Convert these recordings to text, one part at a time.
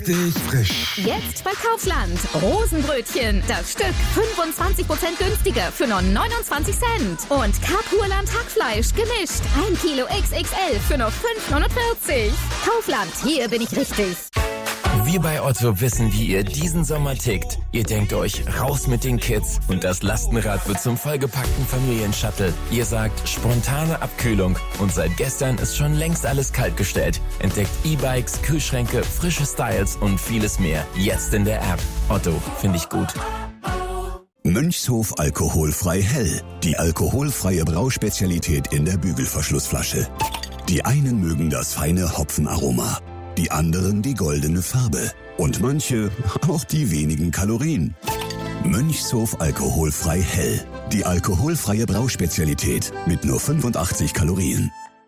Richtig frisch. Jetzt bei Kaufland. Rosenbrötchen. Das Stück 25% günstiger für nur 29 Cent. Und Kapurland Hackfleisch gemischt. 1 Kilo XXL für nur 5,49. Kaufland, hier bin ich richtig. Wir bei Otto wissen, wie ihr diesen Sommer tickt. Ihr denkt euch, raus mit den Kids und das Lastenrad wird zum vollgepackten Familienshuttle. Ihr sagt, spontane Abkühlung und seit gestern ist schon längst alles kaltgestellt. Entdeckt E-Bikes, Kühlschränke, frische Styles und vieles mehr. Jetzt in der App. Otto, finde ich gut. Mönchshof alkoholfrei hell. Die alkoholfreie Brauspezialität in der Bügelverschlussflasche. Die einen mögen das feine Hopfenaroma. Die anderen die goldene Farbe. Und manche auch die wenigen Kalorien. Mönchshof alkoholfrei hell. Die alkoholfreie Brauspezialität mit nur 85 Kalorien.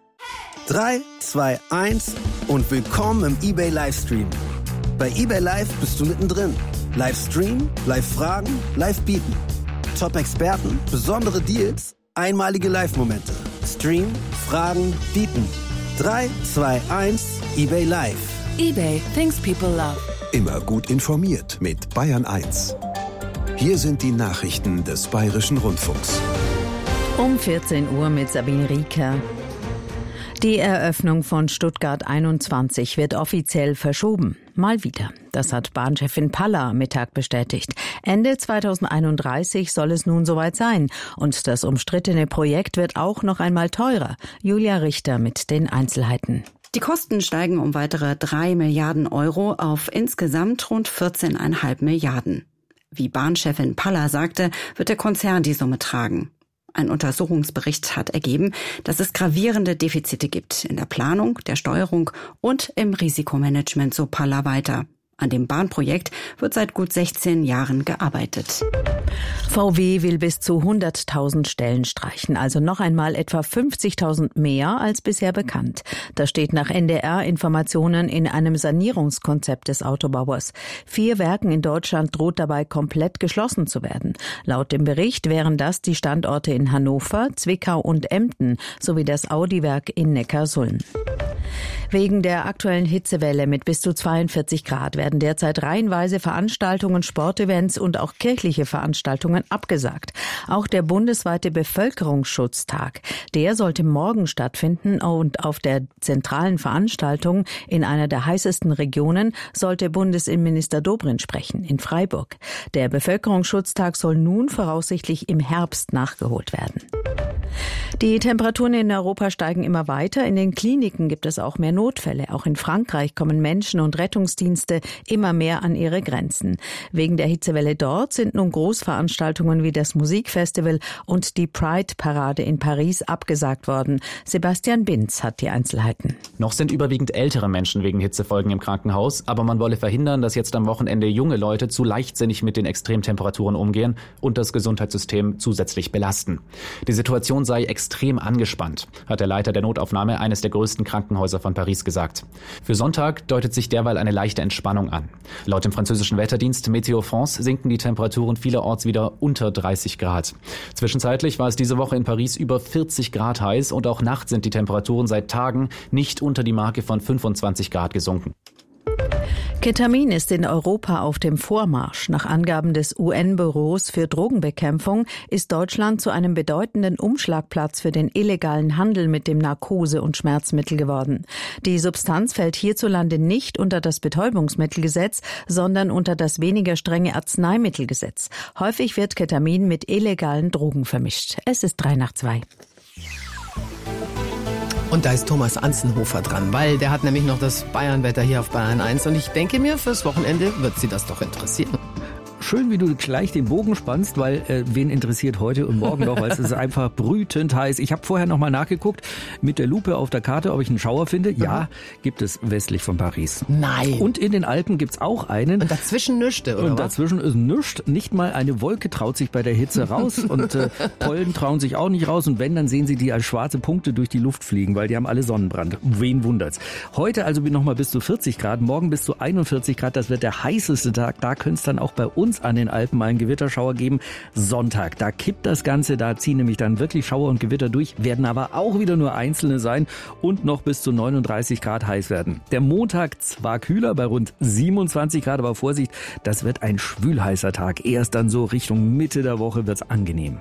3, 2, 1 und willkommen im eBay Livestream. Bei eBay Live bist du mittendrin. Livestream, Live-Fragen, Live-Bieten. Top-Experten, besondere Deals, einmalige Live-Momente. Stream, Fragen, Bieten. 3, 2, 1, eBay Live. eBay, things people love. Immer gut informiert mit Bayern 1. Hier sind die Nachrichten des Bayerischen Rundfunks. Um 14 Uhr mit Sabine Rieker. Die Eröffnung von Stuttgart 21 wird offiziell verschoben. Mal wieder. Das hat Bahnchefin Palla am Mittag bestätigt. Ende 2031 soll es nun soweit sein. Und das umstrittene Projekt wird auch noch einmal teurer. Julia Richter mit den Einzelheiten. Die Kosten steigen um weitere 3 Milliarden Euro auf insgesamt rund 14,5 Milliarden. Wie Bahnchefin Palla sagte, wird der Konzern die Summe tragen. Ein Untersuchungsbericht hat ergeben, dass es gravierende Defizite gibt in der Planung, der Steuerung und im Risikomanagement, so Palla weiter. An dem Bahnprojekt wird seit gut 16 Jahren gearbeitet. VW will bis zu 100.000 Stellen streichen, also noch einmal etwa 50.000 mehr als bisher bekannt. Das steht nach NDR-Informationen in einem Sanierungskonzept des Autobauers. 4 Werken in Deutschland droht dabei komplett geschlossen zu werden. Laut dem Bericht wären das die Standorte in Hannover, Zwickau und Emden sowie das Audi-Werk in Neckarsulm. Wegen der aktuellen Hitzewelle mit bis zu 42 Grad werden derzeit reihenweise Veranstaltungen, Sportevents und auch kirchliche Veranstaltungen abgesagt. Auch der bundesweite Bevölkerungsschutztag, der sollte morgen stattfinden und auf der zentralen Veranstaltung in einer der heißesten Regionen sollte Bundesinnenminister Dobrindt sprechen, in Freiburg. Der Bevölkerungsschutztag soll nun voraussichtlich im Herbst nachgeholt werden. Die Temperaturen in Europa steigen immer weiter. In den Kliniken gibt es auch mehr Notfälle. Auch in Frankreich kommen Menschen und Rettungsdienste immer mehr an ihre Grenzen. Wegen der Hitzewelle dort sind nun Großveranstaltungen wie das Musikfestival und die Pride-Parade in Paris abgesagt worden. Sebastian Binz hat die Einzelheiten. Noch sind überwiegend ältere Menschen wegen Hitzefolgen im Krankenhaus, aber man wolle verhindern, dass jetzt am Wochenende junge Leute zu leichtsinnig mit den Extremtemperaturen umgehen und das Gesundheitssystem zusätzlich belasten. Die Situation sei extrem angespannt, hat der Leiter der Notaufnahme eines der größten Krankenhäuser von Paris gesagt. Für Sonntag deutet sich derweil eine leichte Entspannung an. Laut dem französischen Wetterdienst Météo France sinken die Temperaturen vielerorts wieder unter 30 Grad. Zwischenzeitlich war es diese Woche in Paris über 40 Grad heiß und auch nachts sind die Temperaturen seit Tagen nicht unter die Marke von 25 Grad gesunken. Ketamin ist in Europa auf dem Vormarsch. Nach Angaben des UN-Büros für Drogenbekämpfung ist Deutschland zu einem bedeutenden Umschlagplatz für den illegalen Handel mit dem Narkose- und Schmerzmittel geworden. Die Substanz fällt hierzulande nicht unter das Betäubungsmittelgesetz, sondern unter das weniger strenge Arzneimittelgesetz. Häufig wird Ketamin mit illegalen Drogen vermischt. Es ist 3:02. Und da ist Thomas Anzenhofer dran, weil der hat nämlich noch das Bayernwetter hier auf Bayern 1 und ich denke mir, fürs Wochenende wird Sie das doch interessieren. Schön, wie du gleich den Bogen spannst, weil wen interessiert heute und morgen noch, weil es ist einfach brütend heiß. Ich habe vorher nochmal nachgeguckt mit der Lupe auf der Karte, ob ich einen Schauer finde. Ja, gibt es westlich von Paris. Nein. Und in den Alpen gibt's auch einen. Und dazwischen nüschte, oder? Und dazwischen ist nischt. Nicht mal eine Wolke traut sich bei der Hitze raus und Pollen trauen sich auch nicht raus. Und wenn, dann sehen sie die als schwarze Punkte durch die Luft fliegen, weil die haben alle Sonnenbrand. Wen wundert's? Heute also nochmal bis zu 40 Grad, morgen bis zu 41 Grad. Das wird der heißeste Tag. Da könnte es dann auch bei uns es an den Alpen mal einen Gewitterschauer geben. Sonntag, da kippt das Ganze, da ziehen nämlich dann wirklich Schauer und Gewitter durch, werden aber auch wieder nur einzelne sein und noch bis zu 39 Grad heiß werden. Der Montag zwar kühler bei rund 27 Grad, aber Vorsicht, das wird ein schwülheißer Tag. Erst dann so Richtung Mitte der Woche wird's angenehm.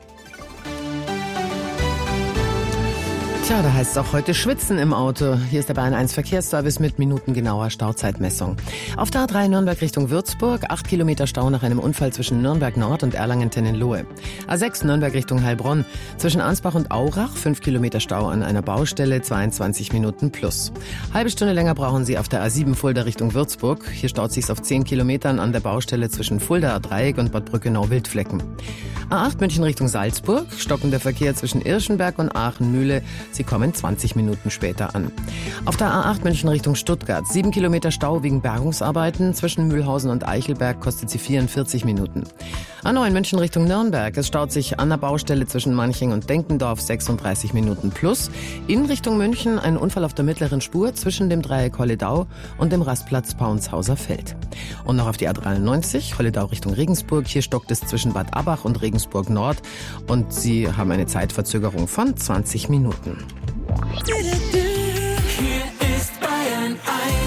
Tja, da heißt es auch heute schwitzen im Auto. Hier ist der Bayern 1 Verkehrsservice mit minutengenauer Stauzeitmessung. Auf der A3 Nürnberg Richtung Würzburg, 8 Kilometer Stau nach einem Unfall zwischen Nürnberg Nord und Erlangen-Tennenlohe. A6 Nürnberg Richtung Heilbronn, zwischen Ansbach und Aurach, 5 Kilometer Stau an einer Baustelle, 22 Minuten plus. Halbe Stunde länger brauchen Sie auf der A7 Fulda Richtung Würzburg. Hier staut sich's auf 10 Kilometern an der Baustelle zwischen Fuldaer Dreieck und Bad Brückenau-Wildflecken. A8 München Richtung Salzburg, stockender Verkehr zwischen Irschenberg und Aachen-Mühle. Sie kommen 20 Minuten später an. Auf der A8 München Richtung Stuttgart, 7 Kilometer Stau wegen Bergungsarbeiten. Zwischen Mühlhausen und Eichelberg kostet sie 44 Minuten. A9 München Richtung Nürnberg, es staut sich an der Baustelle zwischen Manching und Denkendorf 36 Minuten plus. In Richtung München ein Unfall auf der mittleren Spur zwischen dem Dreieck Holledau und dem Rastplatz Paunshauser Feld. Und noch auf die A93, Holledau Richtung Regensburg, hier stockt es zwischen Bad Abbach und Regensburg Nord und Sie haben eine Zeitverzögerung von 20 Minuten. Hier ist Bayern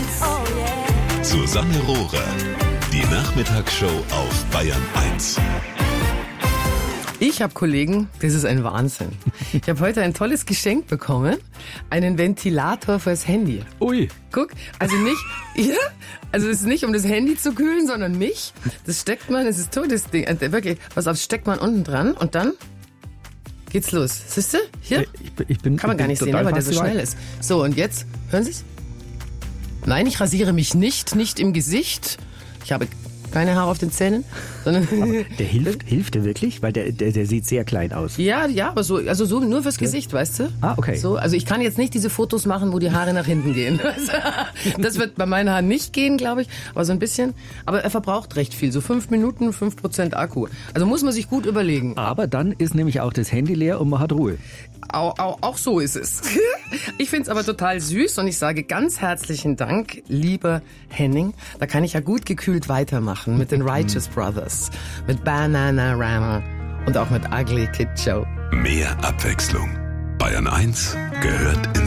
1. Susanne Rohrer, die Nachmittagsshow auf Bayern 1. Ich habe Kollegen, das ist ein Wahnsinn. Ich habe heute ein tolles Geschenk bekommen, einen Ventilator fürs Handy. Ui. Guck, also nicht, ja, also es ist nicht um das Handy zu kühlen, sondern mich. Das steckt man, es ist totes Ding, wirklich, pass auf, steckt man unten dran und dann geht's los. Siehst du? Hier? Kann man gar nicht sehen, weil der so schnell ist. So, und jetzt, hören Sie es? Nein, ich rasiere mich nicht im Gesicht. Ich habe keine Haare auf den Zähnen, sondern der hilft der wirklich? Weil der sieht sehr klein aus. Ja, aber so nur fürs Gesicht, weißt du? Ah, okay. So, also ich kann jetzt nicht diese Fotos machen, wo die Haare nach hinten gehen. Das wird bei meinen Haaren nicht gehen, glaube ich, aber so ein bisschen. Aber er verbraucht recht viel, so 5 Minuten, 5% Akku. Also muss man sich gut überlegen. Aber dann ist nämlich auch das Handy leer und man hat Ruhe. Auch so ist es. Ich find's aber total süß und ich sage ganz herzlichen Dank, lieber Henning. Da kann ich ja gut gekühlt weitermachen mit den Righteous Brothers, mit Bananarama und auch mit Ugly Kid Joe. Mehr Abwechslung. Bayern 1 gehört ins